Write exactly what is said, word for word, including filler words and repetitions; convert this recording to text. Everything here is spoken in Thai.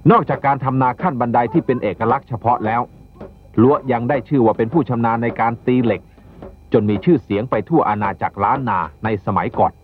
นอกจากการทำนาขั้นบันไดที่เป็นเอกลักษณ์เฉพาะแล้วลัวยังได้ชื่อว่าเป็นผู้ชำนาญในการตีเหล็กจนมีชื่อเสียงไปทั่วอาณาจักรล้านนาในสมัยก่อน